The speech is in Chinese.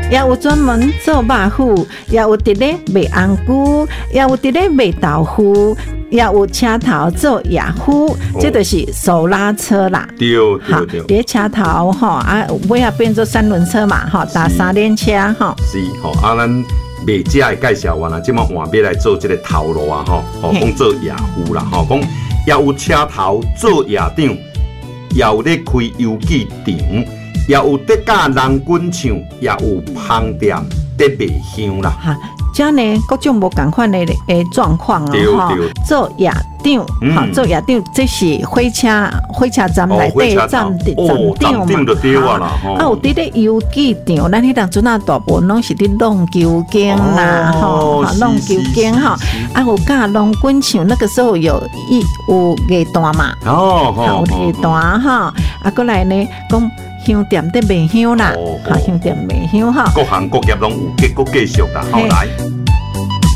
也有专门做肉麸，也有伫咧卖红菇，也有伫咧卖豆腐，也有车头做夜麸，这就是手拉车啦。 对对对， 伫车头吼啊，尾啊变做三轮车嘛，吼搭三轮车吼。 是吼啊，咱卖食的介绍完啦，即马换要来做这个头路啊吼，讲做夜麸啦吼，讲也有车头做夜场，也有咧开邮寄场，也有得教人滚唱，也有烹店得卖香啦。 这呢各种无共款的状况哦，做夜场，做夜场，这是火车站内底站场就对啦。 啊，有伫咧邮寄场，咱迄当阵啊大部分拢是伫弄球间啦，吼，弄球间吼，啊有教弄滚唱，那个时候有乐团嘛，有乐团哈，啊过来呢讲。香店在卖香啦，香店卖香哈， 各行各业拢有，各继续啦，好来。